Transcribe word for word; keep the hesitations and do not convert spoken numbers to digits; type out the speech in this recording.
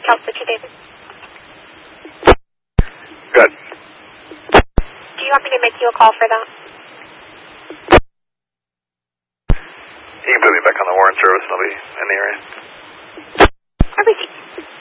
South City, David. Good. Do you want me to make you a call for that? You can put me back on the Warren service and I'll be in the area. I received.